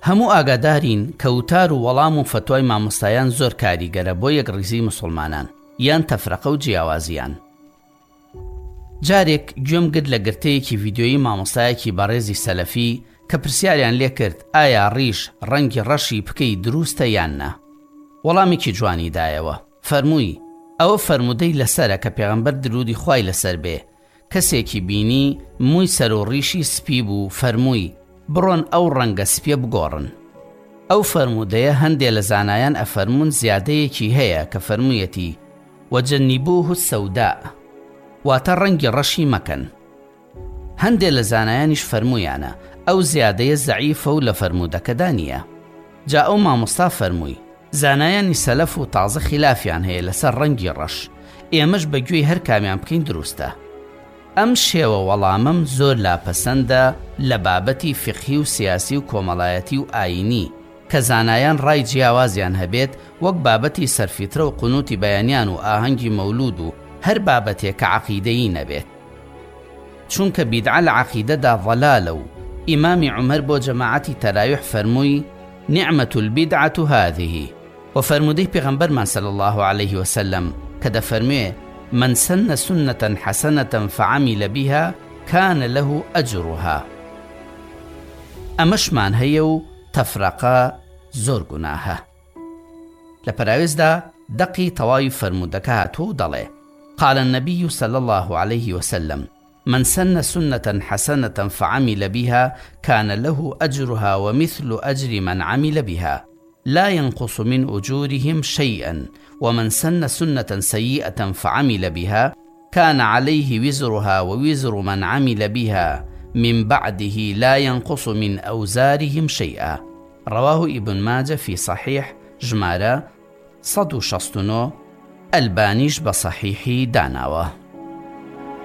هەموو ئاگادارین کە وتار و وەڵام و فتوای مامۆستایان زۆر کاریگەرە بۆ یەکڕیزی مسلمانان یان تەفرەقە و جیاوازیان. جارێک گوێم گرت لە گرتەیەکی ڤیدیۆیی مامۆستایەکی بەڕێزی سەلەفی کە پرسیاریان لێ کرد ئایا ڕیش ڕەنگی ڕەشی بکەی دروستە یان نا. وەڵامێکی جوانی دایەوە. فەرمووی ئەوە فەرمودەی لەسەرە کە پێغەمبەر درودی خوای لەسەر بێ کەسێکی بینی مووی سەر و ڕیشی سپی بوو فەرمووی بڕۆن ئەو ڕەنگە سپیە بگۆڕن. ئەو فەرمودەیە هەندێک لە زانایان ئەفەرمون زیادەیەکی هەیە کە فەرموویەتی وەجەنیبوه السەودا واتە ڕەنگی ڕەشی مەکەن. هەندێک لە زانایانیش فەرموویانە ئەو زیادەیە زەعیفە و لە فەرمودەکەدا نییە. جا ئەو مامۆستا فەرمووی زانایانی سەلەف و تازە خلافیان هەیە لەسەر ڕەنگی ڕەش، ئێمەش بەگوێی هەر کامیان بکەین دروستە. ئەم شێوە وەڵامم زۆر لاپەسەندە لە بابەتی فقهی و سیاسی و کۆمەڵایەتی و ئاینی کە زانایان ڕای جیاوازیان هەبێت وەک بابەتی سەرفیترە و قونوتی بەیانیان و ئاهەنگی مەولود و هەر بابەتێک کە عەقیدەیی نەبێت. چونکە بیدعە لە عەقیدەدا ضەلالە و ئیمامی عومەر بۆ جەماعەتی تەراویح فەرمووی نعمة البدعة هذه وفرمودەی پێغەمبەرمان صلی الله عليه وسلم کە دەفەرموێ من سن سنة حسنة فعمل بها كان له أجرها. ئەمەشمان هەیە و تەفرەقە زۆر گوناهە. لە پەراوێزدا دەقی تەواوی فەرمودەکە هاتووە و دەڵێ قال النبي صلى الله عليه وسلم من سن سنة حسنة فعمل بها كان له أجرها ومثل أجر من عمل بها لا ينقص من أجورهم شيئا ومن سن سنة سيئة فعمل بها كان عليه وزرها ووزر من عمل بها من بعده لا ينقص من أوزارهم شيئا. رواه ابن ماجه في صحيح ژمارە 169 ئەلبانیش بە صحیحی داناوە.